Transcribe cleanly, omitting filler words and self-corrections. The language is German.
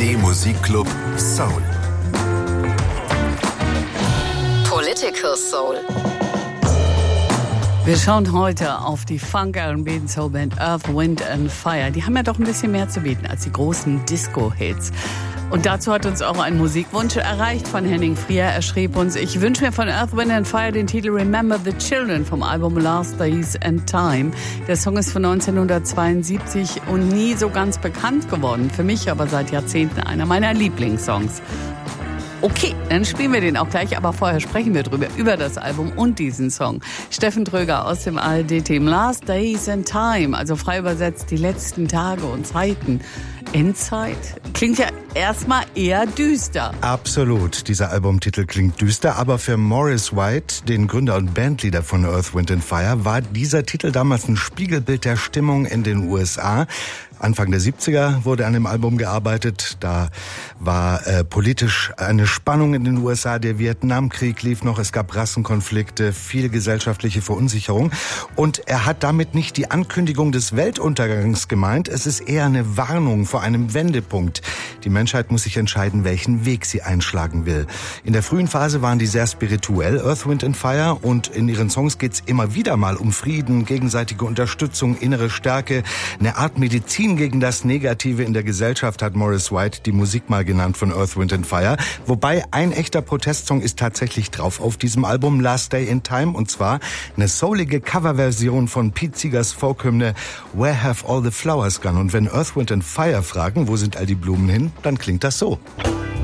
ARD Musikclub Soul. Political Soul. Wir schauen heute auf die Funk R&B Soulband Earth, Wind and Fire. Die haben ja doch ein bisschen mehr zu bieten als die großen Disco-Hits. Und dazu hat uns auch ein Musikwunsch erreicht von Henning Frier. Er schrieb uns: Ich wünsche mir von Earth, Wind and Fire den Titel Remember the Children vom Album Last Days and Time. Der Song ist von 1972 und nie so ganz bekannt geworden. Für mich aber seit Jahrzehnten einer meiner Lieblingssongs. Okay, dann spielen wir den auch gleich, aber vorher sprechen wir über das Album und diesen Song. Steffen Tröger aus dem ARD-Team. Last Days and Time, also frei übersetzt die letzten Tage und Zeiten. Endzeit? Klingt ja erstmal eher düster. Absolut, dieser Albumtitel klingt düster, aber für Maurice White, den Gründer und Bandleader von Earth, Wind and Fire, war dieser Titel damals ein Spiegelbild der Stimmung in den USA. Anfang der 70er wurde an dem Album gearbeitet. Da war politisch eine Spannung in den USA. Der Vietnamkrieg lief noch. Es gab Rassenkonflikte, viel gesellschaftliche Verunsicherung. Und er hat damit nicht die Ankündigung des Weltuntergangs gemeint. Es ist eher eine Warnung vor einem Wendepunkt. Die Menschheit muss sich entscheiden, welchen Weg sie einschlagen will. In der frühen Phase waren die sehr spirituell, Earth, Wind and Fire. Und in ihren Songs geht's immer wieder mal um Frieden, gegenseitige Unterstützung, innere Stärke, eine Art Medizin gegen das Negative in der Gesellschaft, hat Maurice White die Musik mal genannt von Earth, Wind and Fire. Wobei ein echter Protestsong ist tatsächlich drauf auf diesem Album Last Day in Time, und zwar eine soulige Coverversion von Pete Seegers Folkhymne Where Have All the Flowers Gone? Und wenn Earth, Wind and Fire fragen, wo sind all die Blumen hin, dann klingt das so.